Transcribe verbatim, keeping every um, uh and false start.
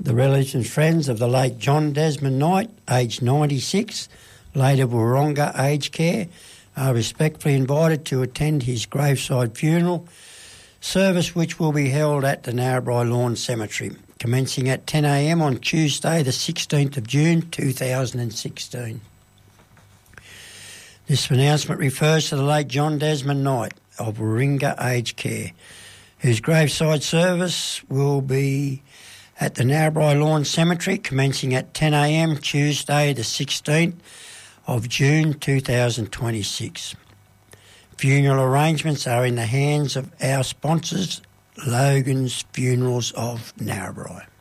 The relatives and friends of the late John Desmond Knight, aged ninety-six, late of Wahronga Aged Care, are respectfully invited to attend his graveside funeral service, which will be held at the Narrabri Lawn Cemetery, commencing at ten a m on Tuesday the sixteenth of June two thousand sixteen. This announcement refers to the late John Desmond Knight of Wahronga Aged Care, whose graveside service will be at the Narrabri Lawn Cemetery commencing at ten a m Tuesday the sixteenth of June two thousand twenty-six. Funeral arrangements are in the hands of our sponsors, Logan's Funerals of Narrabri.